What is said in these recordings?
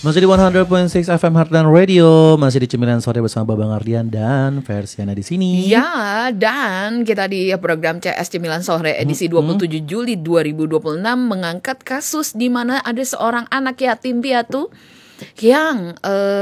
Masih di 100.6 FM Heartland Radio, masih di Cemilan Sore bersama Babang Ardian dan Versiana di sini. Ya, dan kita di program CS Cemilan Sore edisi 27 Juli 2026 mengangkat kasus di mana ada seorang anak yatim piatu yang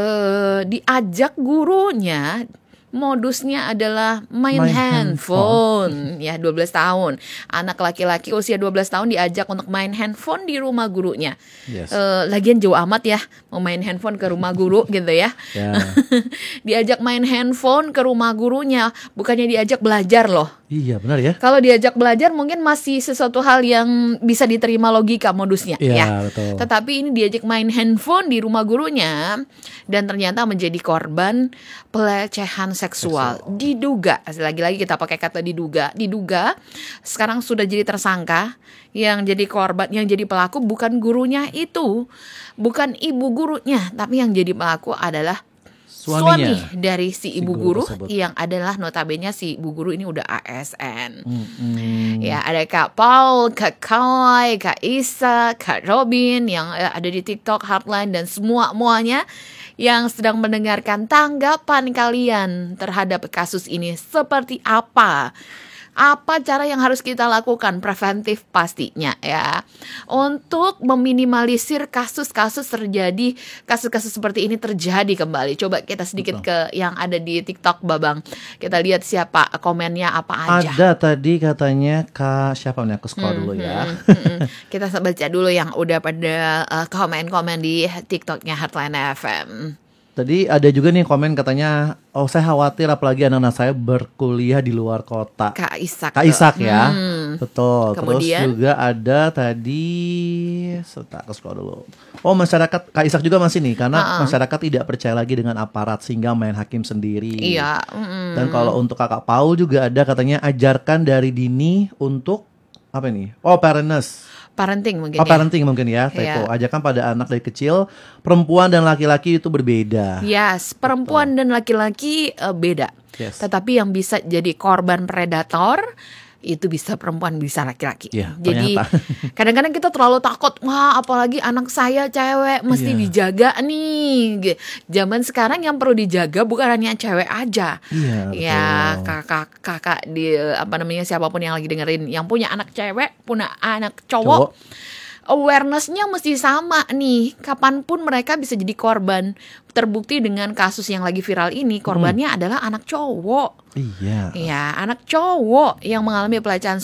diajak gurunya. Modusnya adalah main handphone. Ya, 12 tahun. Anak laki-laki usia 12 tahun diajak untuk main handphone di rumah gurunya. Yes. Lagian jauh amat ya mau main handphone ke rumah guru gitu ya. Yeah. Diajak main handphone ke rumah gurunya, bukannya diajak belajar loh. Iya benar ya. Kalau diajak belajar mungkin masih sesuatu hal yang bisa diterima logika modusnya. Iya ya. betul. Tetapi ini diajak main handphone di rumah gurunya dan ternyata menjadi korban pelecehan seksual. Diduga, lagi-lagi kita pakai kata diduga sekarang sudah jadi tersangka. Yang jadi korban, yang jadi pelaku bukan gurunya itu, bukan ibu gurunya, tapi yang jadi pelaku adalah suami dari si ibu guru tersebut. Yang adalah notabene si ibu guru ini udah ASN. Ya, ada Kak Paul, Kak Kai, Kak Isa, Kak Robin yang ada di TikTok Heartline dan semuanya yang sedang mendengarkan tanggapan kalian terhadap kasus ini seperti apa? Apa cara yang harus kita lakukan preventif pastinya ya untuk meminimalisir kasus seperti ini terjadi kembali. Coba kita sedikit ke yang ada di TikTok Babang. Kita lihat siapa komennya apa aja. Ada tadi katanya Kak siapa nih, aku scroll dulu ya. Kita baca dulu yang udah pada komen-komen di TikToknya Heartline FM. Tadi ada juga nih komen katanya, oh saya khawatir apalagi anak-anak saya berkuliah di luar kota. Kak Isak ya, betul. Kemudian, terus juga ada tadi, aku scroll dulu. Oh masyarakat, Kak Isak juga masih nih, karena masyarakat tidak percaya lagi dengan aparat sehingga main hakim sendiri. Iya. Dan kalau untuk Kakak Paul juga ada katanya ajarkan dari dini untuk apa nih? Oh parenting mungkin parenting mungkin ya, Teko. Ajarkan pada anak dari kecil, perempuan dan laki-laki itu berbeda. Yes, perempuan dan laki-laki beda. Yes. Tetapi yang bisa jadi korban predator itu bisa perempuan, bisa laki-laki. Ya, jadi kadang-kadang kita terlalu takut, wah apalagi anak saya cewek mesti dijaga nih. Zaman sekarang yang perlu dijaga bukan hanya cewek aja. Ya, kakak di siapapun yang lagi dengerin yang punya anak cewek, punya anak cowok. Awareness-nya mesti sama nih. Kapanpun mereka bisa jadi korban. Terbukti dengan kasus yang lagi viral ini, korbannya adalah anak cowok. Iya. Ya, anak cowok yang mengalami pelecehan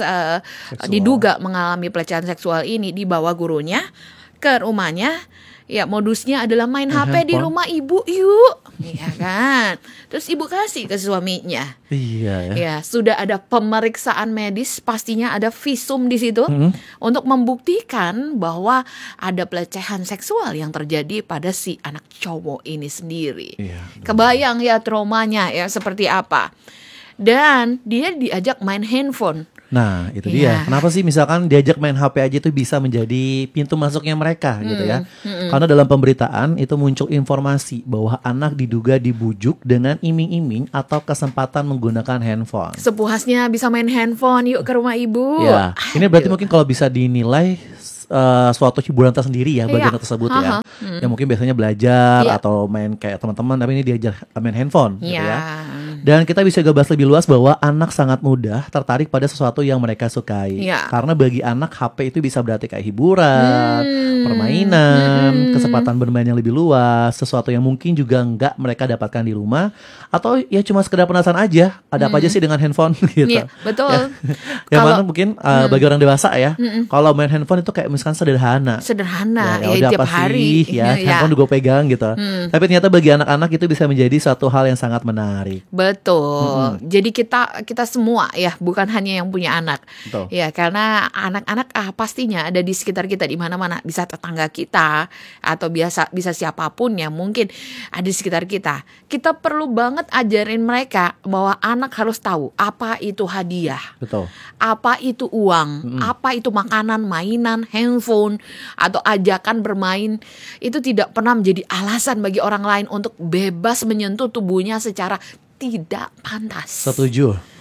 diduga mengalami pelecehan seksual ini dibawa gurunya ke rumahnya. Ya, modusnya adalah main HP di rumah ibu yuk. Iya kan. Terus ibu kasih ke suaminya. Iya ya. Ya, sudah ada pemeriksaan medis, pastinya ada visum di situ untuk membuktikan bahwa ada pelecehan seksual yang terjadi pada si anak cowok ini sendiri. Iya, kebayang ya traumanya ya seperti apa. Dan dia diajak main handphone. Nah itu dia. Kenapa sih misalkan diajak main HP aja itu bisa menjadi pintu masuknya mereka gitu ya. Karena dalam pemberitaan itu muncul informasi bahwa anak diduga dibujuk dengan iming-iming atau kesempatan menggunakan handphone. Sepuasnya bisa main handphone, yuk ke rumah ibu. Ya, ini berarti mungkin kalau bisa dinilai suatu hiburan tersendiri ya bagi anak tersebut ya. Yang mungkin biasanya belajar atau main kayak teman-teman, tapi ini diajar main handphone gitu ya. Dan kita bisa bahas lebih luas bahwa anak sangat mudah tertarik pada sesuatu yang mereka sukai. Karena bagi anak HP itu bisa berarti kayak hiburan, permainan, kesempatan bermain yang lebih luas, sesuatu yang mungkin juga enggak mereka dapatkan di rumah, atau ya cuma sekedar penasaran aja, ada apa aja sih dengan handphone gitu. Iya, betul. Yang mana mungkin bagi orang dewasa ya, kalau main handphone itu kayak misalkan sederhana ya tiap hari sih, handphone juga pegang gitu. Tapi ternyata bagi anak-anak itu bisa menjadi satu hal yang sangat menarik. Betul. Jadi kita semua ya, bukan hanya yang punya anak. Betul. Ya, karena anak-anak pastinya ada di sekitar kita di mana-mana, bisa tetangga kita atau bisa siapapun yang mungkin ada di sekitar kita. Kita perlu banget ajarin mereka bahwa anak harus tahu apa itu hadiah. Betul. Apa itu uang, apa itu makanan, mainan, handphone atau ajakan bermain. Itu tidak pernah menjadi alasan bagi orang lain untuk bebas menyentuh tubuhnya secara tidak pantas. Setuju.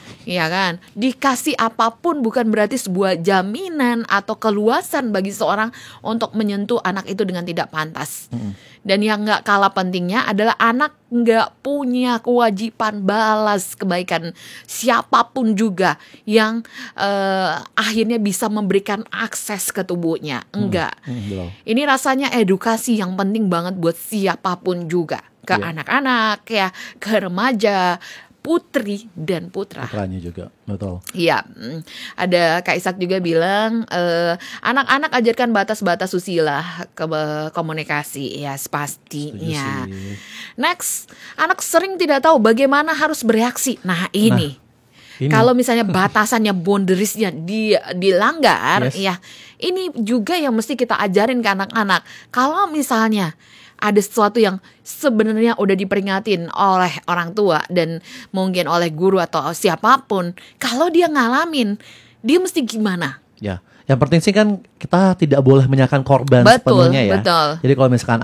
Iya kan? Dikasih apapun bukan berarti sebuah jaminan atau keluasan bagi seorang untuk menyentuh anak itu dengan tidak pantas. Dan yang gak kalah pentingnya adalah anak gak punya kewajiban balas kebaikan siapapun juga yang akhirnya bisa memberikan akses ke tubuhnya. Enggak. Ini rasanya edukasi yang penting banget buat siapapun juga. Ke anak-anak, ya, ke remaja, putri dan putra. Putranya juga, betul. Iya, ada Kak Ishak juga bilang anak-anak ajarkan batas-batas susila ke komunikasi, ya pastinya. Next, anak sering tidak tahu bagaimana harus bereaksi. Nah ini. Kalau misalnya batasannya, boundariesnya dilanggar, ya ini juga yang mesti kita ajarin ke anak-anak. Kalau misalnya ada sesuatu yang sebenarnya udah diperingatin oleh orang tua dan mungkin oleh guru atau siapapun, kalau dia ngalamin, dia mesti gimana? Ya, yang penting sih kan kita tidak boleh menyalahkan korban sepenuhnya ya. Betul. Jadi kalau misalkan